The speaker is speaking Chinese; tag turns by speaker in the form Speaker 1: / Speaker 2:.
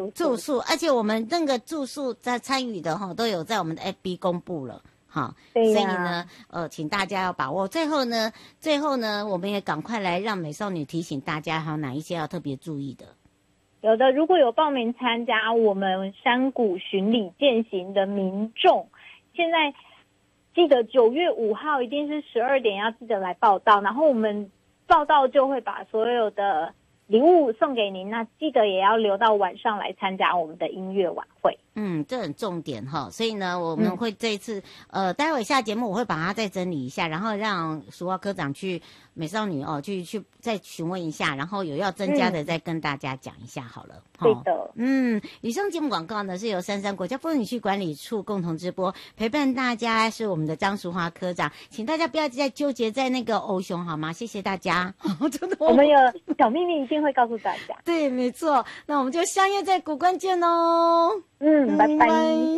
Speaker 1: 住宿，而且我们那个住宿在参与的都有在我们的 FB 公布了。好，所以呢，请大家要把握。最后呢，我们也赶快来让美少女提醒大家，还有哪一些要特别注意的。
Speaker 2: 有的，如果有报名参加我们山谷巡礼健行的民众，现在记得9月5号一定是12点要记得来报到，然后我们报到就会把所有的礼物送给您，那记得也要留到晚上来参加我们的音乐晚会。
Speaker 1: 这很重点哈，所以呢，我们会这一次待会下节目我会把它再整理一下，然后让淑华科长去美少女去再询问一下，然后有要增加的再跟大家讲一下好了。
Speaker 2: 对的。
Speaker 1: 以上节目广告呢是由三山国家风景区管理处共同直播，陪伴大家是我们的张淑华科长，请大家不要再纠结在那个欧熊好吗？谢谢大家。真的，
Speaker 2: 我们有小秘密一定会告诉大家。
Speaker 1: 对，没错，那我们就相约在古关见喽。
Speaker 2: 拜拜。